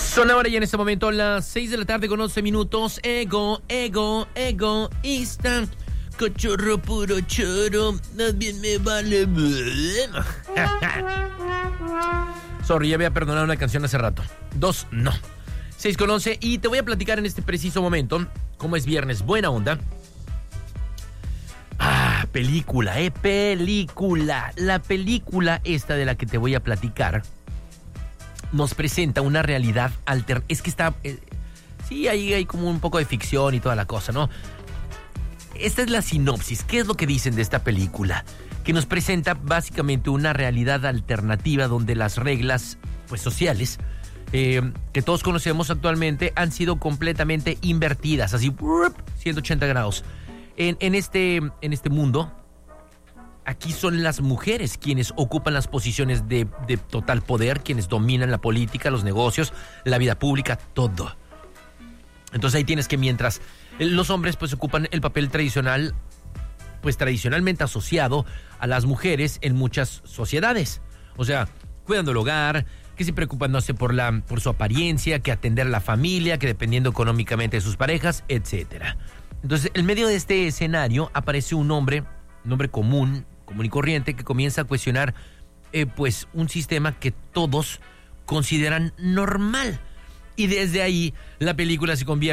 Son ahora y en este momento las 6 de la tarde con 11 minutos. Egoísta. Cachorro puro choro. Más bien me vale. Sorry, ya había perdonado una canción hace rato. 2, no. 6 con 11. Y te voy a platicar en este preciso momento, como es viernes, buena onda. Película. La película esta de la que te voy a platicar nos presenta una realidad alterna. Es que está... sí, ahí hay como un poco de ficción y toda la cosa, ¿no? Esta es la sinopsis. ¿Qué es lo que dicen de esta película? Que nos presenta básicamente una realidad alternativa donde las reglas, pues, sociales, que todos conocemos actualmente, han sido completamente invertidas, así, 180 grados. En este mundo, aquí son las mujeres quienes ocupan las posiciones de total poder, quienes dominan la política, los negocios, la vida pública, todo. Entonces ahí tienes que mientras los hombres pues ocupan el papel tradicional, pues tradicionalmente asociado a las mujeres en muchas sociedades. O sea, cuidando el hogar, que se preocupándose por su apariencia, que atender a la familia, que dependiendo económicamente de sus parejas, etcétera. Entonces, en medio de este escenario aparece un hombre común y corriente, que comienza a cuestionar pues un sistema que todos consideran normal. Y desde ahí la película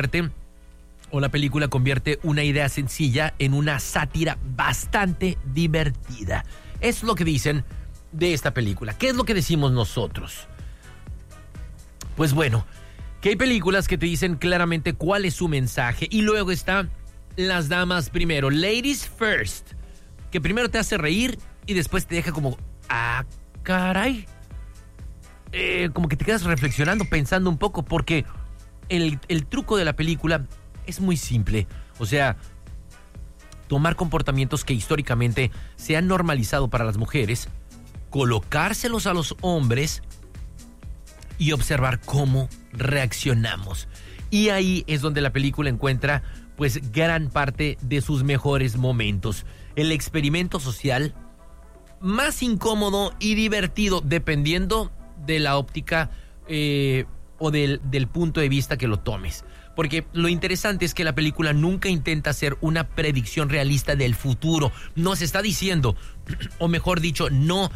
convierte una idea sencilla en una sátira bastante divertida. Es lo que dicen de esta película. ¿Qué es lo que decimos nosotros? Pues bueno, que hay películas que te dicen claramente cuál es su mensaje, y luego está las damas primero, ladies first, que primero te hace reír y después te deja como, caray, como que te quedas reflexionando, pensando un poco, porque el truco de la película es muy simple. O sea, tomar comportamientos que históricamente se han normalizado para las mujeres, colocárselos a los hombres y observar cómo reaccionamos. Y ahí es donde la película encuentra pues gran parte de sus mejores momentos. El experimento social más incómodo y divertido, dependiendo de la óptica o del punto de vista que lo tomes. Porque lo interesante es que la película nunca intenta hacer una predicción realista del futuro. Nos está diciendo, o mejor dicho, no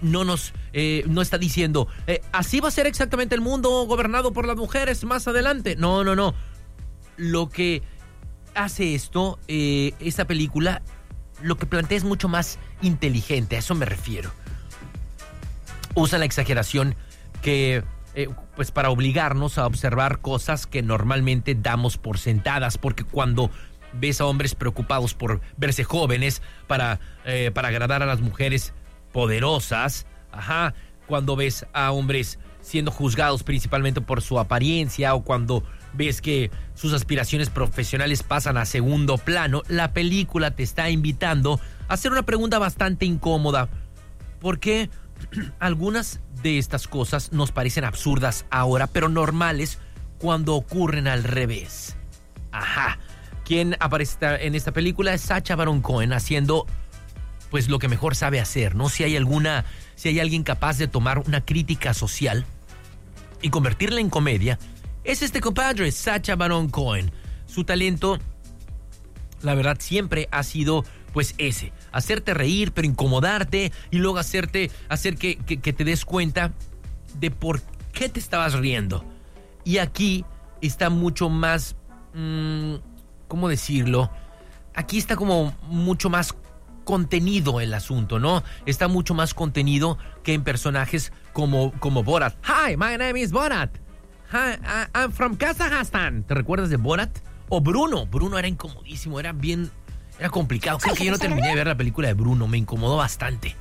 está diciendo, así va a ser exactamente el mundo gobernado por las mujeres más adelante. No. Lo que hace esta película, lo que plantea es mucho más inteligente, a eso me refiero. Usa la exageración pues para obligarnos a observar cosas que normalmente damos por sentadas, porque cuando ves a hombres preocupados por verse jóvenes para agradar a las mujeres poderosas, cuando ves a hombres siendo juzgados principalmente por su apariencia, o cuando ves que sus aspiraciones profesionales pasan a segundo plano, la película te está invitando a hacer una pregunta bastante incómoda. ¿Por qué algunas de estas cosas nos parecen absurdas ahora, pero normales cuando ocurren al revés? Quien aparece en esta película es Sacha Baron Cohen, haciendo pues lo que mejor sabe hacer, ¿no? Si hay alguien capaz de tomar una crítica social y convertirla en comedia, es este compadre, Sacha Baron Cohen. Su talento, la verdad, siempre ha sido pues hacerte reír, pero incomodarte, y luego hacer que te des cuenta de por qué te estabas riendo. Y aquí está mucho más, ¿cómo decirlo? Aquí está como mucho más contenido el asunto, ¿no? Está mucho más contenido que en personajes como Borat. Hi, my name is Borat. Hi, I'm from Kazakhstan. ¿Te recuerdas de Borat? O Bruno. Bruno era incomodísimo, era complicado. Creo que yo no terminé de ver la película de Bruno, me incomodó bastante.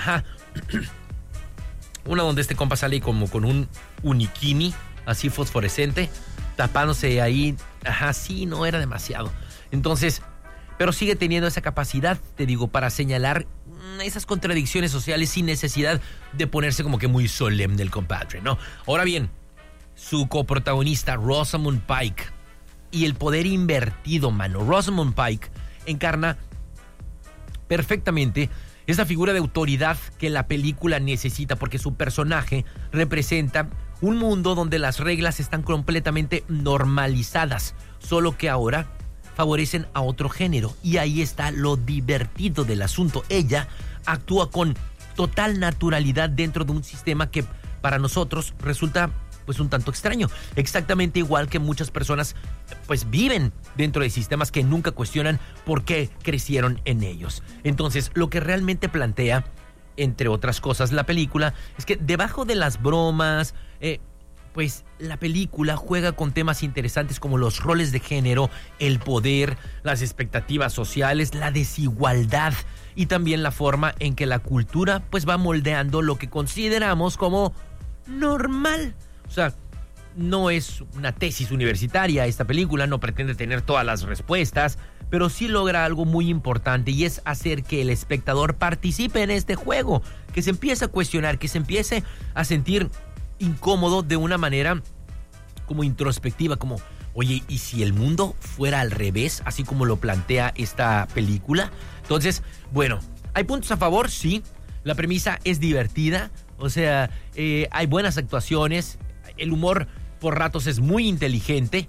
Una donde este compa sale como con un unikini así fosforescente, tapándose ahí. Sí, no, era demasiado. Entonces, pero sigue teniendo esa capacidad, te digo, para señalar esas contradicciones sociales sin necesidad de ponerse como que muy solemne el compadre, ¿no? Ahora bien, su coprotagonista, Rosamund Pike, y el poder invertido, mano. Rosamund Pike encarna perfectamente esa figura de autoridad que la película necesita, porque su personaje representa Un mundo donde las reglas están completamente normalizadas, solo que ahora favorecen a otro género. Y ahí está lo divertido del asunto. Ella actúa con total naturalidad dentro de un sistema que para nosotros resulta pues un tanto extraño. Exactamente igual que muchas personas pues viven dentro de sistemas que nunca cuestionan por qué crecieron en ellos. Entonces, lo que realmente plantea, entre otras cosas, la película, es que debajo de las bromas, pues la película juega con temas interesantes como los roles de género, el poder, las expectativas sociales, la desigualdad y también la forma en que la cultura pues va moldeando lo que consideramos como normal. O sea, no es una tesis universitaria esta película, no pretende tener todas las respuestas, pero sí logra algo muy importante y es hacer que el espectador participe en este juego, que se empiece a cuestionar, que se empiece a sentir incómodo de una manera como introspectiva, como, oye, ¿y si el mundo fuera al revés, así como lo plantea esta película? Entonces, bueno, ¿hay puntos a favor? Sí. La premisa es divertida, o sea, hay buenas actuaciones, el humor por ratos es muy inteligente,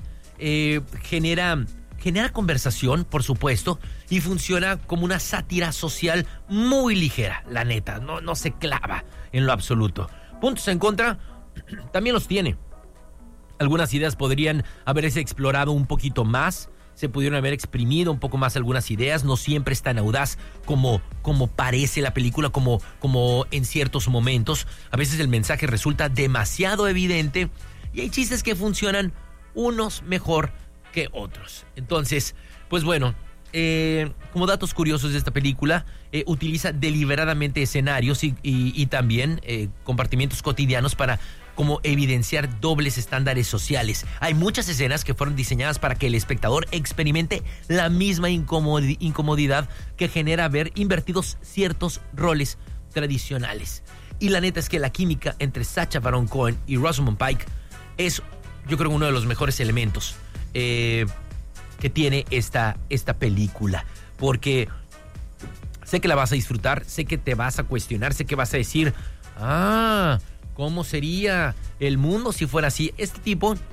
genera conversación, por supuesto, y funciona como una sátira social muy ligera, la neta, no se clava en lo absoluto. Puntos en contra, también los tiene. Algunas ideas podrían haberse explorado un poquito más, se pudieron haber exprimido un poco más algunas ideas, no siempre es tan audaz como parece la película, como en ciertos momentos. A veces el mensaje resulta demasiado evidente y hay chistes que funcionan unos mejor que otros. Entonces, pues bueno, como datos curiosos de esta película, utiliza deliberadamente escenarios y también compartimientos cotidianos para como evidenciar dobles estándares sociales. Hay muchas escenas que fueron diseñadas para que el espectador experimente la misma incomodidad que genera ver invertidos ciertos roles tradicionales. Y la neta es que la química entre Sacha Baron Cohen y Rosamund Pike es, yo creo, uno de los mejores elementos que tiene esta película, porque sé que la vas a disfrutar, sé que te vas a cuestionar, sé que vas a decir, ¿cómo sería el mundo si fuera así? Este tipo